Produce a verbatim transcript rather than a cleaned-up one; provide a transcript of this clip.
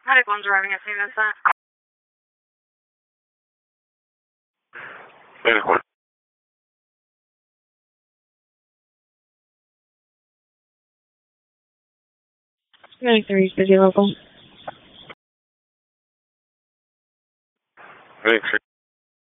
Paddock one's arriving at Saint Vincent. Paddock one. ninety-three, busy local. ninety-three.